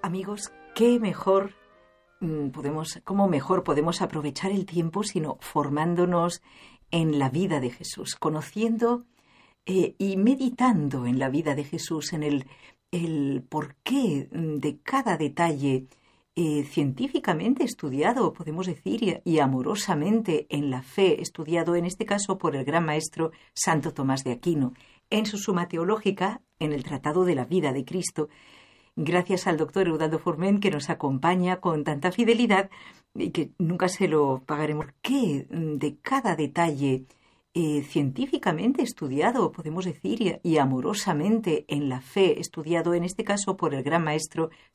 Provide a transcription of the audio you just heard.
Amigos, qué mejor cómo mejor podemos aprovechar el tiempo sino formándonos en la vida de Jesús, conociendo y meditando en la vida de Jesús, en el porqué de cada detalle científicamente estudiado, podemos decir, y amorosamente en la fe, estudiado en este caso por el gran maestro Santo Tomás de Aquino, en su Suma Teológica, en el Tratado de la Vida de Cristo. Gracias al doctor Eudaldo Forment, que nos acompaña con tanta fidelidad y que nunca se lo pagaremos. ¿Qué de cada detalle científicamente estudiado, podemos decir, y amorosamente en la fe, estudiado en este caso por el gran maestro